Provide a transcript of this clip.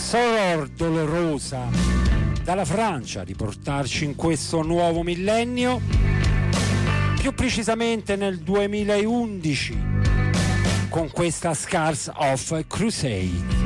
Soror Dolorosa dalla Francia, di portarci in questo nuovo millennio, più precisamente nel 2011, con questa Scars of Crusade.